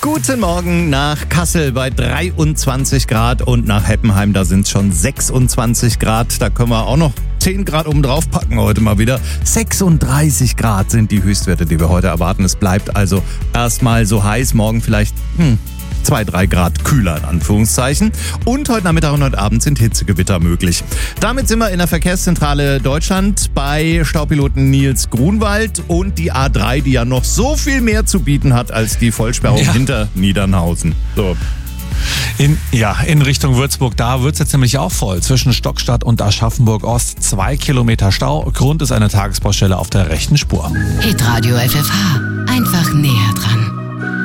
Guten Morgen nach Kassel bei 23 Grad und nach Heppenheim, da sind es schon 26 Grad. Da können wir auch noch 10 Grad oben drauf packen heute mal wieder. 36 Grad sind die Höchstwerte, die wir heute erwarten. Es bleibt also erstmal so heiß. Morgen vielleicht 2-3 Grad kühler in Anführungszeichen. Und heute Nachmittag und heute Abend sind Hitzegewitter möglich. Damit sind wir in der Verkehrszentrale Deutschland bei Staupiloten Nils Grunwald und die A3, die ja noch so viel mehr zu bieten hat als die Vollsperrung hinter Niedernhausen. So. In Richtung Würzburg, da wird es jetzt nämlich auch voll. Zwischen Stockstadt und Aschaffenburg Ost 2 Kilometer Stau. Grund ist eine Tagesbaustelle auf der rechten Spur. Hitradio FFH. Einfach näher dran.